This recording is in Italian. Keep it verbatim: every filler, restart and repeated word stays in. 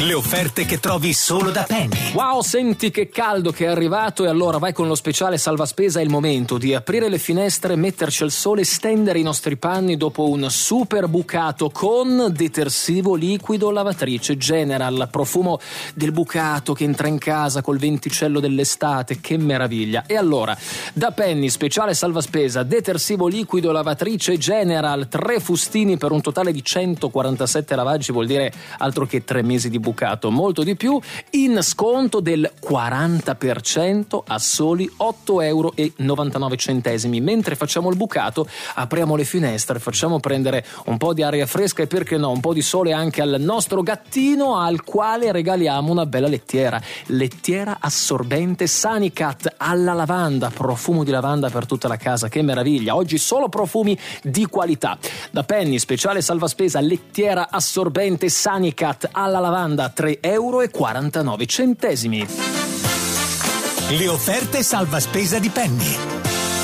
Le offerte che trovi solo da Penny. Wow, senti che caldo che è arrivato, e allora vai con lo speciale salvaspesa. È il momento di aprire le finestre, metterci al sole, stendere i nostri panni dopo un super bucato con detersivo liquido lavatrice General. Profumo del bucato che entra in casa col venticello dell'estate, che meraviglia. E allora, da Penny, speciale salvaspesa, detersivo liquido lavatrice General, tre fustini per un totale di centoquarantasette lavaggi, vuol dire altro che tre mesi di bucato. Molto di più, in sconto del quaranta per cento a soli otto euro e novantanove centesimi. Mentre facciamo il bucato, apriamo le finestre, facciamo prendere un po' di aria fresca e, perché no, un po' di sole anche al nostro gattino, al quale regaliamo una bella lettiera. Lettiera assorbente Sanicat alla lavanda, profumo di lavanda per tutta la casa, che meraviglia. Oggi solo profumi di qualità. Da Penny, speciale salvaspesa, lettiera assorbente Sanicat alla lavanda, tre euro e quarantanove centesimi. Le offerte salvaspesa di Penny.